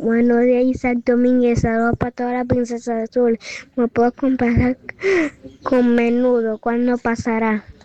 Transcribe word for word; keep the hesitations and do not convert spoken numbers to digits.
Buenos días, Isaac Domínguez, saludos para toda la princesa azul. ¿Me puedo comparar con menudo? ¿Cuándo pasará?